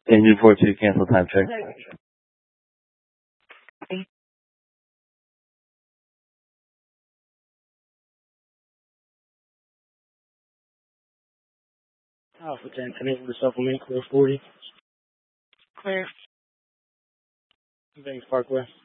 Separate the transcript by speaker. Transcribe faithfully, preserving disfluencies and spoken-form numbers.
Speaker 1: Engine four two, cancel time check.
Speaker 2: Alpha ten, connect with the supplement, clear forty.
Speaker 3: Clear.
Speaker 2: Vegas Parkway.